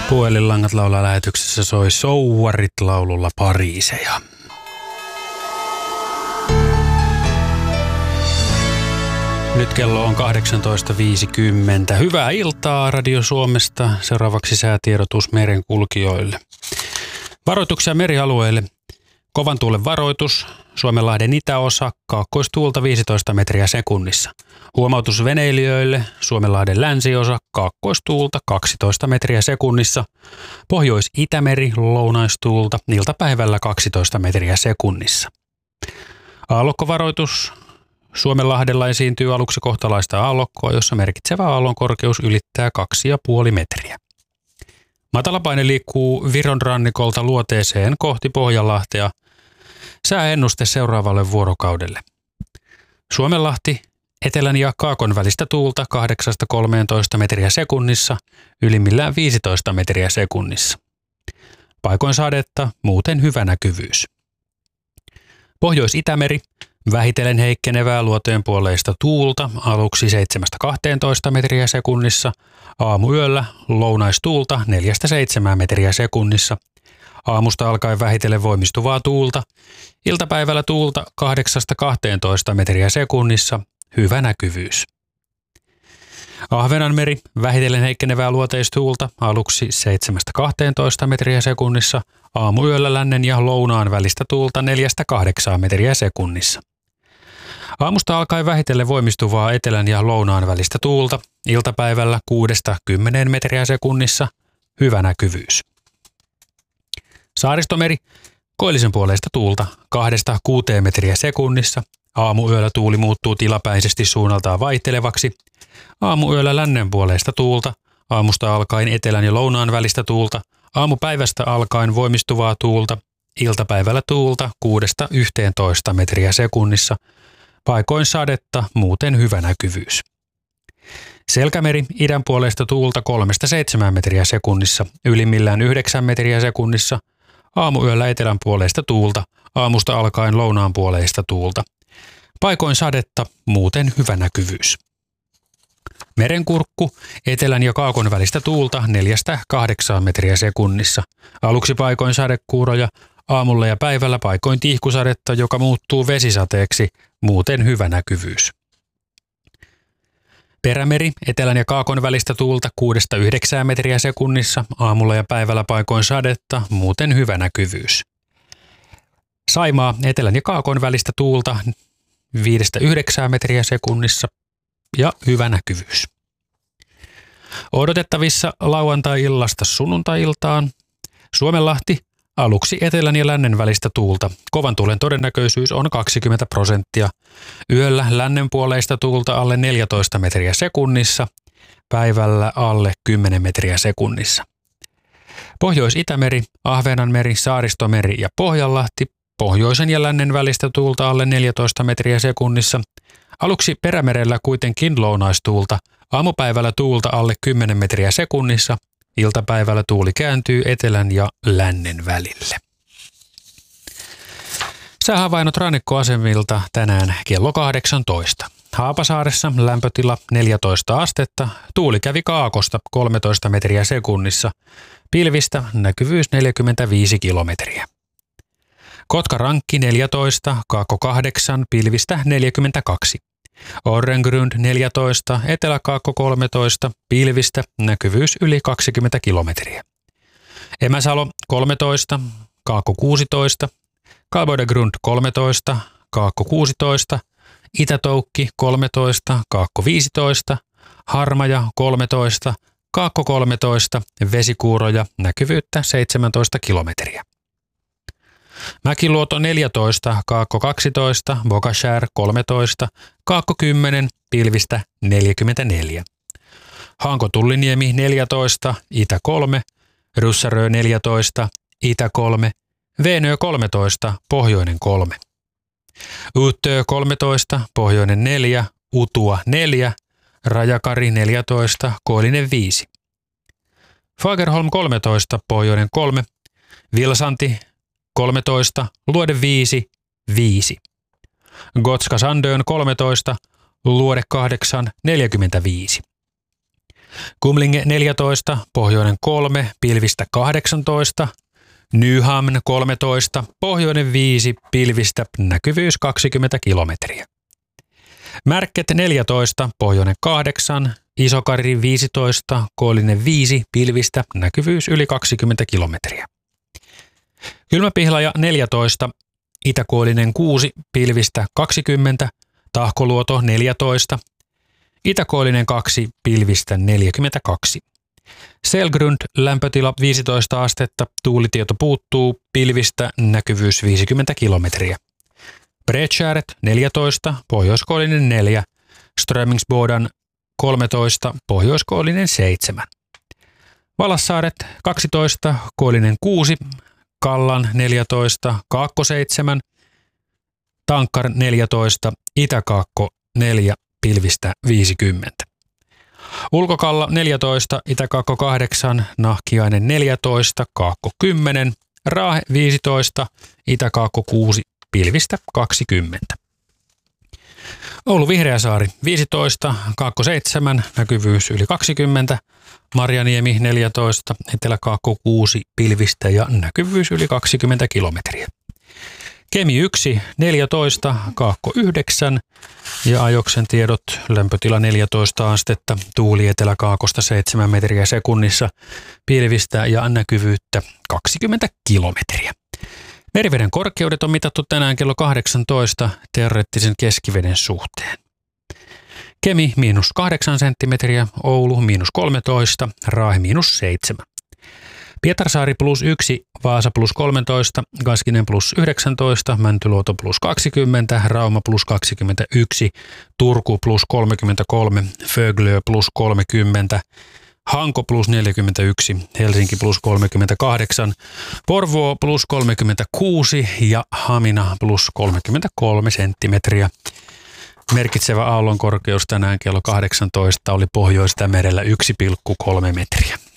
Puhelinlangat laulaa lähetyksessä soi Souvarit laululla Pariiseja. Nyt kello on 18.50. Hyvää iltaa Radio Suomesta. Seuraavaksi säätiedotus merenkulkijoille. Varoituksia merialueille. Kovan tuulen varoitus. Suomenlahden itäosa. Kaakkoistuulta 15 metriä sekunnissa. Huomautus veneilijöille. Suomenlahden länsiosa. Kaakkoistuulta 12 metriä sekunnissa. Pohjois-Itämeri. Lounaistuulta. Iltapäivällä 12 metriä sekunnissa. Aallokkovaroitus. Suomenlahdella esiintyy aluksi kohtalaista aallokkoa, jossa merkitsevä aallon korkeus ylittää 2,5 metriä. Matalapaine liikkuu Viron rannikolta luoteeseen kohti Pohjanlahtea. Sääennuste seuraavalle vuorokaudelle. Suomenlahti, etelän ja kaakon välistä tuulta 8-13 metriä sekunnissa, ylimmillään 15 metriä sekunnissa. Paikoin sadetta, muuten hyvä näkyvyys. Pohjois-Itämeri, vähitellen heikkenevää luoteen tuulta, aluksi 7-12 metriä sekunnissa, aamuyöllä lounaistuulta 4-7 metriä sekunnissa, aamusta alkaen vähitellen voimistuvaa tuulta, iltapäivällä tuulta 8-12 metriä sekunnissa, hyvä näkyvyys. Ahvenanmeri, vähitellen heikkenevää luoteistuulta, aluksi 7-12 metriä sekunnissa, aamuyöllä lännen ja lounaan välistä tuulta 4-8 metriä sekunnissa. Aamusta alkaen vähitellen voimistuvaa etelän ja lounaan välistä tuulta, iltapäivällä 6-10 metriä sekunnissa, hyvä näkyvyys. Saaristomeri, koillisen puoleista tuulta 2-6 metriä sekunnissa, aamuyöllä tuuli muuttuu tilapäisesti suunnaltaan vaihtelevaksi, aamuyöllä lännen puoleista tuulta, aamusta alkaen etelän ja lounaan välistä tuulta, aamupäivästä alkaen voimistuvaa tuulta, iltapäivällä tuulta 6-11 metriä sekunnissa, paikoin sadetta, muuten hyvä näkyvyys. Selkämeri, idän puolesta tuulta 3-7 metriä sekunnissa, ylimmillään 9 metriä sekunnissa, aamuyöllä etelän puolesta tuulta, aamusta alkaen lounaan puoleista tuulta, paikoin sadetta, muuten hyvä näkyvyys. Merenkurkku, etelän ja kaakon välistä tuulta 4-8 metriä sekunnissa, aluksi paikoin sadekuuroja, aamulla ja päivällä paikoin tihkusadetta, joka muuttuu vesisateeksi, muuten hyvä näkyvyys. Perämeri, etelän ja kaakon välistä tuulta 6-9 metriä sekunnissa, aamulla ja päivällä paikoin sadetta, muuten hyvä näkyvyys. Saimaa, etelän ja kaakon välistä tuulta 5-9 metriä sekunnissa ja hyvä näkyvyys. Odotettavissa lauantai-illasta sunnuntai-iltaan. Suomenlahti, aluksi etelän ja lännen välistä tuulta. Kovan tuulen todennäköisyys on 20%. Yöllä lännen puoleista tuulta alle 14 metriä sekunnissa. Päivällä alle 10 metriä sekunnissa. Pohjois-Itämeri, Ahvenanmeri, Saaristomeri ja Pohjanlahti. Pohjoisen ja lännen välistä tuulta alle 14 metriä sekunnissa. Aluksi perämerellä kuitenkin lounaistuulta. Aamupäivällä tuulta alle 10 metriä sekunnissa. Iltapäivällä tuuli kääntyy etelän ja lännen välille. Säähavainnot rannikkoasemilta tänään kello 18. Haapasaaressa lämpötila 14 astetta, tuuli kävi kaakosta 13 metriä sekunnissa, pilvistä näkyvyys 45 kilometriä. Kotkarankki 14, Kaakko 8, pilvistä 42. Orrengrund 14, Etelä-Kaakko 13, pilvistä, näkyvyys yli 20 kilometriä. Emäsalo 13, Kaakko 16, Kalvoidegrund 13, Kaakko 16, Itätoukki 13, Kaakko 15, Harmaja 13, Kaakko 13, vesikuuroja, näkyvyyttä 17 kilometriä. Mäkiluoto 14, Kaakko 12, Bogashär 13, Kaakko 10, pilvistä 44. Hanko-Tulliniemi 14, Itä 3, Ryssärö 14, Itä 3, Veenö 13, Pohjoinen 3. Uttö 13, Pohjoinen 4, Utua 4, Rajakari 14, Koillinen 5. Fagerholm 13, Pohjoinen 3, Vilsanti 13, Luode 5, 5. Gotska Sandön 13, Luode 8, 45. Kumlinge 14, pohjoinen 3, pilvistä 18. Nyhamn 13, pohjoinen 5, pilvistä, näkyvyys 20 kilometriä. Märket 14, pohjoinen 8, Isokarri 15, koillinen 5, pilvistä, näkyvyys yli 20 kilometriä. Kylmäpihlaja 14, itäkoillinen 6, pilvistä 20, Tahkoluoto 14, itäkoillinen 2, pilvistä 42. Selgrund lämpötila 15 astetta, tuulitieto puuttuu, pilvistä, näkyvyys 50 kilometriä. Bredskäret 14, pohjoiskoillinen 4, Strömingsbodan 13, pohjoiskoillinen 7. Valassaaret 12, koillinen 6, Kallan 14, Kaakko 7, Tankkar 14, Itäkaakko 4, pilvistä 50. Ulkokalla 14, Itäkaakko 8, Nahkiainen 14, Kaakko 10, Raahe 15, Itäkaakko 6, pilvistä 20. Oulu Vihreäsaari 15, Kaakko 7, näkyvyys yli 20, Marjaniemi 14, Eteläkaakko 6, pilvistä ja näkyvyys yli 20 kilometriä. Kemi 1, 14, Kaakko 9 ja Ajoksen tiedot, lämpötila 14 astetta, tuuli eteläkaakosta 7 metriä sekunnissa, pilvistä ja näkyvyyttä 20 kilometriä. Meriveden korkeudet on mitattu tänään kello 18 teoreettisen keskiveden suhteen. Kemi -8 senttimetriä, Oulu -13, Raahe -7. Pietarsaari +1, Vaasa +13, Kaskinen +19, Mäntyluoto +20, Rauma +21, Turku +33, Föglö +30, Hanko +41, Helsinki +38, Porvoo +36 ja Hamina +33 senttimetriä. Merkitsevä aallonkorkeus tänään kello 18 oli Pohjois-Itämerellä 1,3 metriä.